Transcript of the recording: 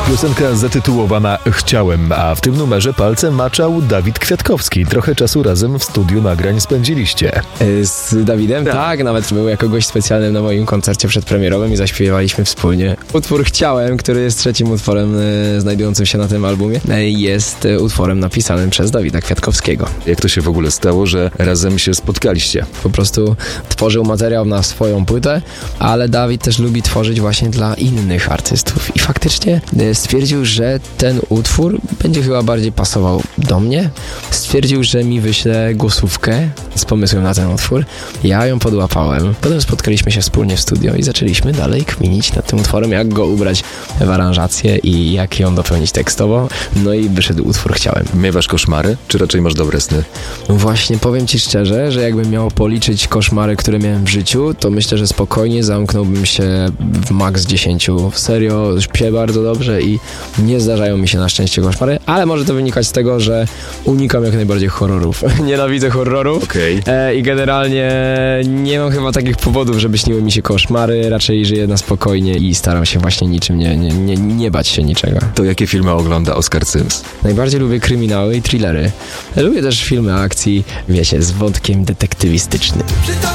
Piosenka zatytułowana Chciałem, a w tym numerze palcem maczał Dawid Kwiatkowski. Trochę czasu razem w studiu nagrań spędziliście. Z Dawidem? Tak, nawet był jako gość specjalny na moim koncercie przedpremierowym i zaśpiewaliśmy wspólnie. Utwór Chciałem, który jest trzecim utworem znajdującym się na tym albumie, jest utworem napisanym przez Dawida Kwiatkowskiego. Jak to się w ogóle stało, że razem się spotkaliście? Po prostu tworzył materiał na swoją płytę, ale Dawid też lubi tworzyć właśnie dla innych artystów i faktycznie stwierdził, że ten utwór będzie chyba bardziej pasował do mnie. Stwierdził, że mi wyśle głosówkę z pomysłem na ten utwór. Ja ją podłapałem. Potem spotkaliśmy się wspólnie w studio i zaczęliśmy dalej kminić nad tym utworem, jak go ubrać w aranżację i jak ją dopełnić tekstowo. No i wyszedł utwór Chciałem. Miewasz koszmary, czy raczej masz dobre sny? No właśnie, powiem ci szczerze, że jakbym miał policzyć koszmary, które miałem w życiu, to myślę, że spokojnie zamknąłbym się w maks 10. Serio, śpię bardzo dobrze i nie zdarzają mi się na szczęście koszmary, ale może to wynikać z tego, że unikam jak najbardziej horrorów. Nienawidzę horrorów. Okej. I generalnie nie mam chyba takich powodów, żeby śniły mi się koszmary, raczej żyję na spokojnie i staram się właśnie niczym nie bać się niczego. To jakie filmy ogląda Oskar Cyms? Najbardziej lubię kryminały i thrillery. Lubię też filmy akcji, wiecie, z wątkiem detektywistycznym.